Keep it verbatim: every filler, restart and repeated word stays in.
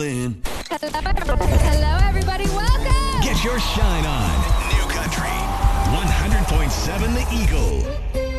In. Hello, everybody. Welcome. Get your shine on. New Country one hundred point seven The Eagle.